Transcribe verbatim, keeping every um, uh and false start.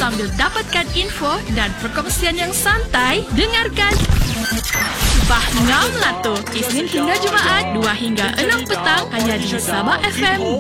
sambil dapatkan info dan perkongsian yang santai, dengarkan Faham lah tu Isnin hingga Jumaat dua hingga enam petang hanya di Sabah F M.